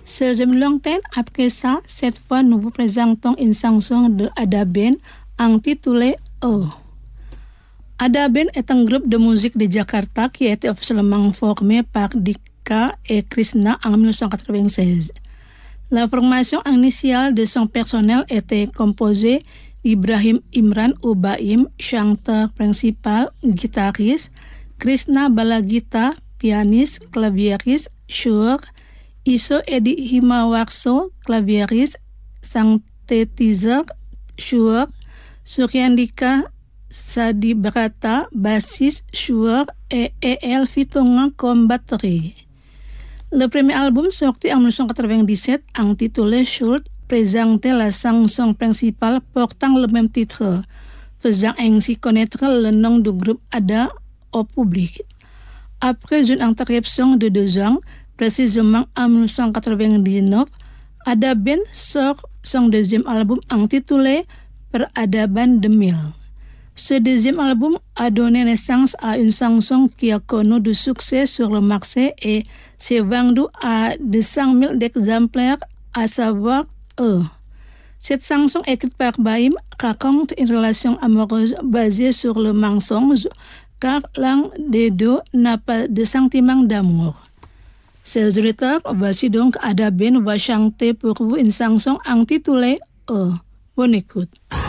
Deuxième longtemps après ça, cette fois nous vous présentons une chanson de Ada Ben intitulée Oh. Ada Ben est un groupe de musique de Jakarta qui a été officiellement formé par Dika et Krishna en 1996. La formation initiale de son personnel était composée Ibrahim Imran Ubaim, chanteur principal, guitariste, Krishna Balagita, pianiste, claviériste, chœur, Iso Edi Himawarso, claviériste, synthétiseur, chœur, Suryandika Sadibrata, bassiste, chœur et E.L. Fitonga comme batterie. Le premier album sorti en 1997 intitulé Schuld présentait la chanson principale portant le même titre, faisant ainsi connaître le nom du groupe Ada au public. Après une interruption de 2 ans, précisément en 1999, Ada Ben sort son deuxième album intitulé Peradaban 2000. Ce deuxième album a donné naissance à une chanson qui a connu du succès sur le marché et s'est vendue à 200 000 exemplaires, à savoir Cette chanson écrite par Baim raconte une relation amoureuse basée sur le mensonge car l'un des deux n'a pas de sentiment d'amour. Chers auditeurs, voici donc Ada Ben va chanter pour vous une chanson intitulée Bonne écoute.